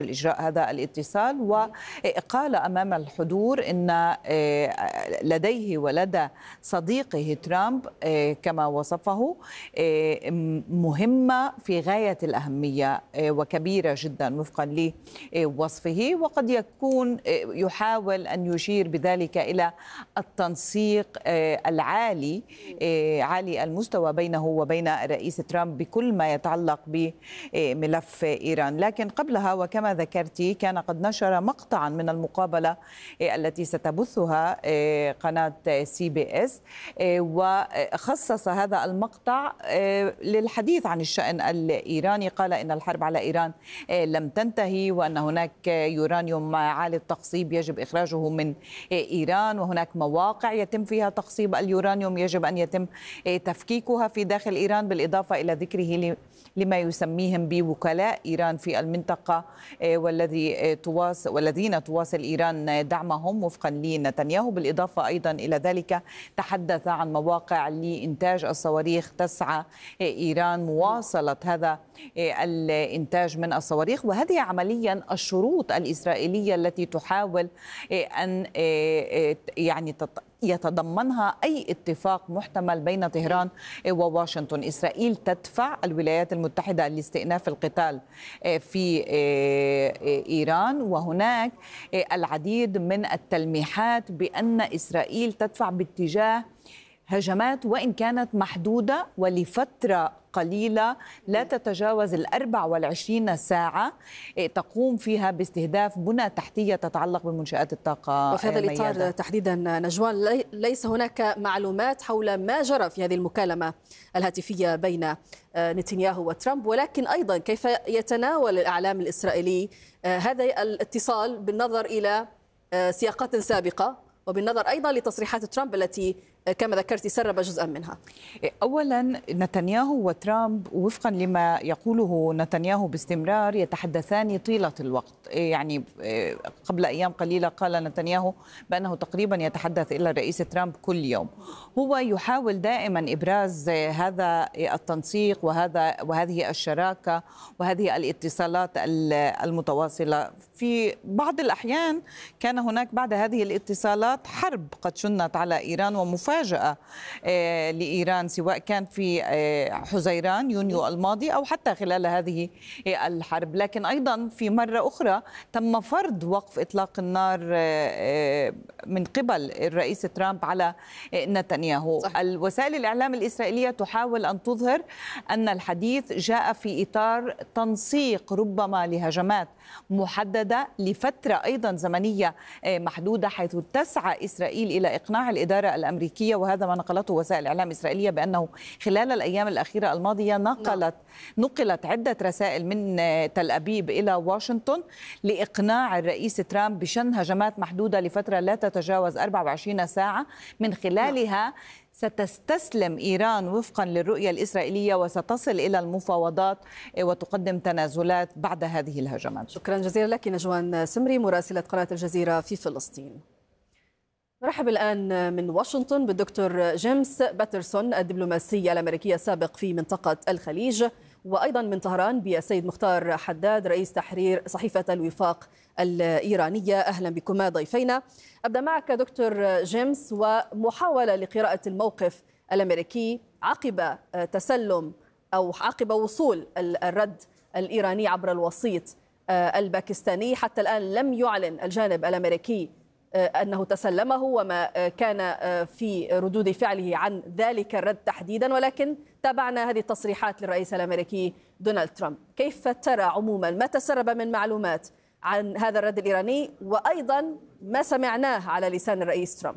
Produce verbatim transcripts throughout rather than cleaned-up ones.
إجراء هذا الاتصال، وقال أمام الحضور أن لديه ولدى صديقه ترامب كما وصفه مهمة في غاية الأهمية وكبيرة جدا وفقا لوصفه، وقد يكون يحاول أن يشير بذلك إلى التنسيق العالي عالي المستوى بينه وبين الرئيس ترامب بكل ما يتعلق بملف إيران. لكن قبلها وكما ذكرتي كان قد نشر مقطعا من المقابلة التي ستبثها قناة سي بي اس، وخصص هذا المقطع للحديث عن الشأن الإيراني. قال إن الحرب على إيران لم تنتهي، وأن هناك يورانيوم عالي التخصيب يجب إخراجه من إيران، وهناك مواقع يتم فيها تخصيب اليورانيوم يجب أن يتم تفكيكها في داخل إيران، بالإضافة إلى ذكره لما يسميهم بوكلاء إيران في المنطقة والذي تواصل والذين تواصل إيران دعمهم وفقا لنتنياهو. بالإضافة أيضا إلى ذلك تحدث عن مواقع لإنتاج الصواريخ تسعى إيران مواصلة هذا الإنتاج من الصواريخ، وهذه عمليا الشروط الإسرائيلية التي تحاول أن يعني يتضمنها أي اتفاق محتمل بين طهران وواشنطن. إسرائيل تدفع الولايات المتحدة لاستئناف القتال في إيران، وهناك العديد من التلميحات بأن إسرائيل تدفع باتجاه هجمات وإن كانت محدودة ولفترة قليلة لا تتجاوز الأربع والعشرين ساعة تقوم فيها باستهداف بنى تحتية تتعلق بمنشآت الطاقة. وفي هذا الإطار ميادة. تحديدا نجوان، ليس هناك معلومات حول ما جرى في هذه المكالمة الهاتفية بين نتنياهو وترامب، ولكن أيضا كيف يتناول الإعلام الإسرائيلي هذا الاتصال بالنظر إلى سياقات سابقة وبالنظر أيضا لتصريحات ترامب التي كما ذكرت سرب جزءا منها. أولا نتنياهو وترامب وفقا لما يقوله نتنياهو باستمرار يتحدثان طيلة الوقت. يعني قبل أيام قليلة قال نتنياهو بأنه تقريبا يتحدث إلى الرئيس ترامب كل يوم. هو يحاول دائما إبراز هذا التنسيق وهذا وهذه الشراكة وهذه الاتصالات المتواصلة. في بعض الأحيان كان هناك بعد هذه الاتصالات حرب قد شنت على إيران ومفاجأة مفاجأة لإيران، سواء كان في حزيران يونيو الماضي أو حتى خلال هذه الحرب. لكن أيضا في مرة أخرى تم فرض وقف إطلاق النار من قبل الرئيس ترامب على نتنياهو. صح. الوسائل الإعلام الإسرائيلية تحاول أن تظهر أن الحديث جاء في إطار تنسيق ربما لهجمات محددة لفترة أيضا زمنية محدودة، حيث تسعى إسرائيل إلى إقناع الإدارة الأمريكية، وهذا ما نقلته وسائل الإعلام الإسرائيلية بأنه خلال الأيام الأخيرة الماضية نقلت نقلت عدة رسائل من تل أبيب إلى واشنطن لإقناع الرئيس ترامب بشن هجمات محدودة لفترة لا تتجاوز أربع وعشرين ساعة من خلالها ستستسلم إيران وفقا للرؤية الإسرائيلية وستصل إلى المفاوضات وتقدم تنازلات بعد هذه الهجمات. شكرا جزيلا لك نجوان سمري مراسلة قناة الجزيرة في فلسطين. نرحب الآن من واشنطن بالدكتور جيمس باترسون الدبلوماسي الأمريكي السابق في منطقة الخليج، وأيضا من طهران بالسيد مختار حداد رئيس تحرير صحيفة الوفاق الإيرانية. أهلا بكما ضيفينا. أبدأ معك دكتور جيمس ومحاولة لقراءة الموقف الأمريكي عقب تسلم أو عقب وصول الرد الإيراني عبر الوسيط الباكستاني. حتى الآن لم يعلن الجانب الأمريكي أنه تسلمه وما كان في ردود فعله عن ذلك الرد تحديدا، ولكن تابعنا هذه التصريحات للرئيس الأمريكي دونالد ترامب. كيف ترى عموما ما تسرب من معلومات عن هذا الرد الإيراني وأيضا ما سمعناه على لسان الرئيس ترامب؟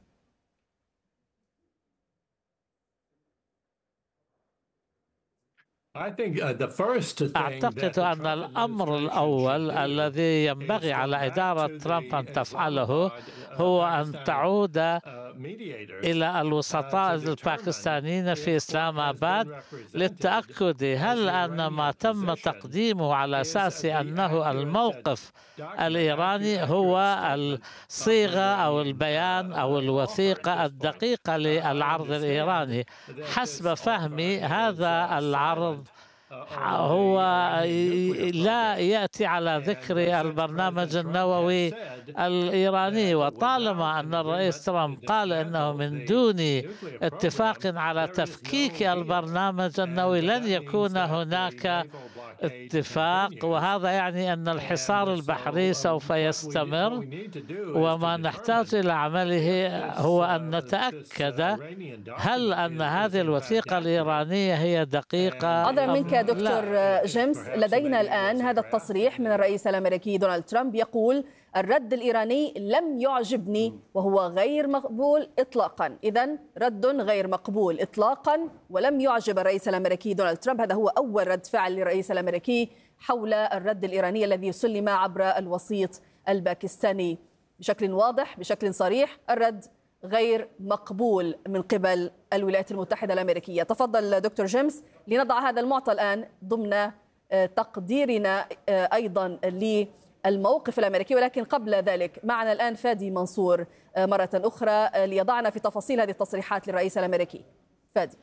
أعتقد أن الأمر الأول الذي ينبغي على إدارة ترامب أن تفعله هو أن تعود إلى الوسطاء الباكستانيين في إسلام آباد للتأكد هل أن ما تم تقديمه على أساس أنه الموقف الإيراني هو الصيغة أو البيان أو الوثيقة الدقيقة للعرض الإيراني. حسب فهمي هذا العرض هو لا يأتي على ذكر البرنامج النووي الإيراني، وطالما أن الرئيس ترامب قال أنه من دون اتفاق على تفكيك البرنامج النووي لن يكون هناك اتفاق، وهذا يعني أن الحصار البحري سوف يستمر. وما نحتاج إلى عمله هو أن نتأكد هل أن هذه الوثيقة الإيرانية هي دقيقة. أضرب منك يا دكتور جيمس، لدينا الآن هذا التصريح من الرئيس الأمريكي دونالد ترامب يقول الرد الإيراني لم يعجبني وهو غير مقبول إطلاقا. إذن رد غير مقبول إطلاقا ولم يعجب الرئيس الأمريكي دونالد ترامب. هذا هو أول رد فعل للرئيس الأمريكي حول الرد الإيراني الذي سلم عبر الوسيط الباكستاني. بشكل واضح بشكل صريح الرد غير مقبول من قبل الولايات المتحدة الأمريكية. تفضل دكتور جيمس لنضع هذا المعطى الآن ضمن تقديرنا أيضا للموقف الأمريكي، ولكن قبل ذلك معنا الآن فادي منصور مرة أخرى ليضعنا في تفاصيل هذه التصريحات للرئيس الأمريكي. فادي.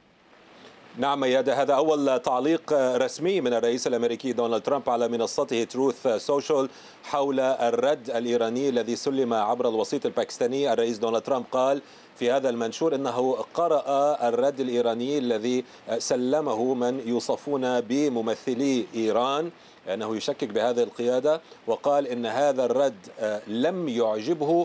نعم ميادة، هذا أول تعليق رسمي من الرئيس الأمريكي دونالد ترامب على منصته تروث سوشيال حول الرد الإيراني الذي سلم عبر الوسيط الباكستاني. الرئيس دونالد ترامب قال في هذا المنشور أنه قرأ الرد الإيراني الذي سلمه من يوصفون بممثلي إيران، أنه يشكك بهذه القيادة، وقال إن هذا الرد لم يعجبه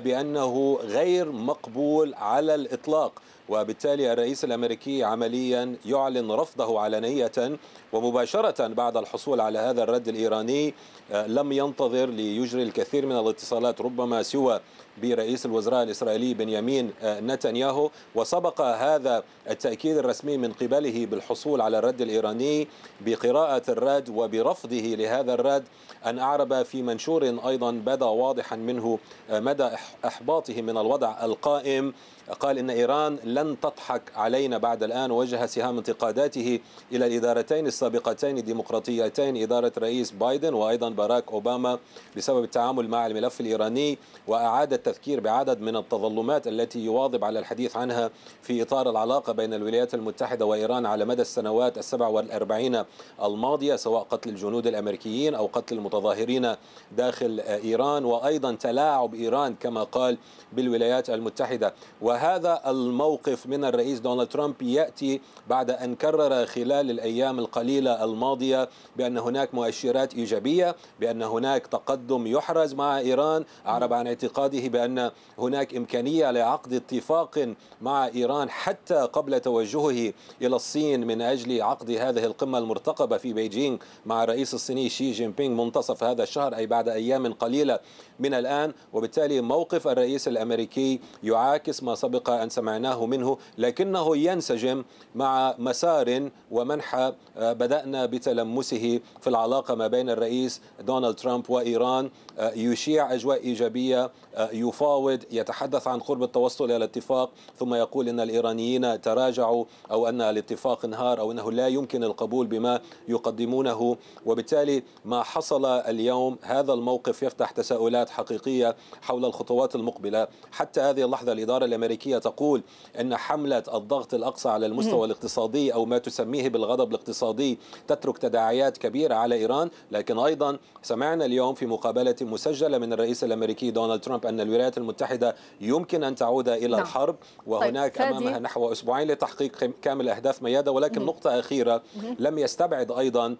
وبأنه غير مقبول على الإطلاق. وبالتالي الرئيس الأمريكي عمليا يعلن رفضه علنية، ومباشرة بعد الحصول على هذا الرد الإيراني لم ينتظر ليجري الكثير من الاتصالات ربما سوى برئيس الوزراء الإسرائيلي بنيامين نتنياهو. وسبق هذا التأكيد الرسمي من قبله بالحصول على الرد الإيراني بقراءة الرد وبرفضه لهذا الرد أن أعرب في منشور أيضا بدا واضحا منه مدى إحباطه من الوضع القائم. قال إن إيران لن تضحك علينا بعد الآن، ووجه سهام انتقاداته إلى الإدارتين السابقتين الديمقراطيتين، إدارة رئيس بايدن وأيضا باراك أوباما، بسبب التعامل مع الملف الإيراني، وأعاد التذكير بعدد من التظلمات التي يواظب على الحديث عنها في إطار العلاقة بين الولايات المتحدة وإيران على مدى السنوات السبع والأربعين الماضية، سواء قتل الجنود الأمريكيين أو قتل المتظاهرين داخل إيران، وأيضا تلاعب إيران كما قال بالولايات المتحدة. وهذا الموقف من الرئيس دونالد ترامب يأتي بعد أن كرر خلال الأيام القليلة الماضية بأن هناك مؤشرات إيجابية، بأن هناك تقدم يحرز مع إيران. أعرب عن اعتقاده بأن هناك إمكانية لعقد اتفاق مع إيران حتى قبل توجهه إلى الصين من أجل عقد هذه القمة المرتقبة في بيجينغ مع الرئيس الصيني شي جين بينغ منتصف هذا الشهر، أي بعد أيام قليلة من الآن. وبالتالي موقف الرئيس الأمريكي يعاكس ما سبق أن سمعناه منه، لكنه ينسجم مع مسار ومنحى بدأنا بتلمسه في العلاقة ما بين الرئيس دونالد ترامب وإيران. يشيع أجواء إيجابية، يفاوض، يتحدث عن قرب التوصل إلى الاتفاق، ثم يقول إن الإيرانيين تراجعوا أو أن الاتفاق انهار أو أنه لا يمكن القبول بما يقدمونه. وبالتالي ما حصل اليوم هذا الموقف يفتح تساؤلات حقيقية حول الخطوات المقبلة. حتى هذه اللحظة الإدارة الأمريكية تقول أن حملة الضغط الأقصى على المستوى الاقتصادي أو ما تسميه بالغضب الاقتصادي تترك تداعيات كبيرة على إيران، لكن أيضا سمعنا اليوم في مقابلة مسجلة من الرئيس الأمريكي دونالد ترامب أن الولايات المتحدة يمكن أن تعود إلى نعم. الحرب، وهناك طيب أمامها نحو أسبوعين لتحقيق كامل أهداف ميادة. ولكن نقطة أخيرة، لم يستبعد أيضا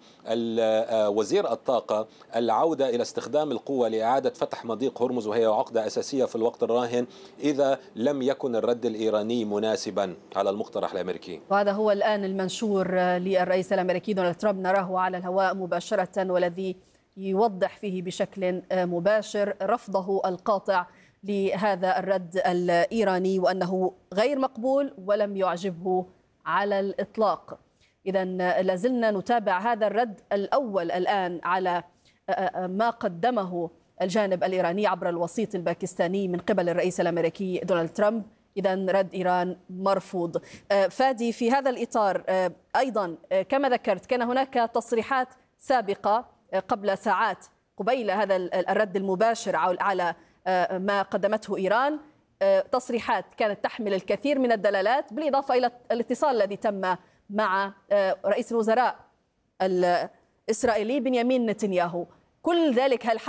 وزير الطاقة العودة إلى استخدام القوة لإعادة فتح مضيق هرمز، وهي عقدة أساسية في الوقت الراهن إذا لم يكن الرد الإيراني مناسبا على المقترح الأمريكي. وهذا هو الآن المنشور للرئيس الأمريكي دونالد ترامب، نراه على الهواء مباشرة، والذي يوضح فيه بشكل مباشر رفضه القاطع لهذا الرد الإيراني وأنه غير مقبول ولم يعجبه على الإطلاق. إذن لازلنا نتابع هذا الرد الأول الآن على ما قدمه الجانب الإيراني عبر الوسيط الباكستاني من قبل الرئيس الأمريكي دونالد ترامب. إذن رد إيران مرفوض. فادي، في هذا الإطار أيضا كما ذكرت كان هناك تصريحات سابقة قبل ساعات قبيل هذا الرد المباشر على ما قدمته إيران، تصريحات كانت تحمل الكثير من الدلالات، بالإضافة إلى الاتصال الذي تم مع رئيس الوزراء الإسرائيلي بنيامين نتنياهو. كل ذلك هل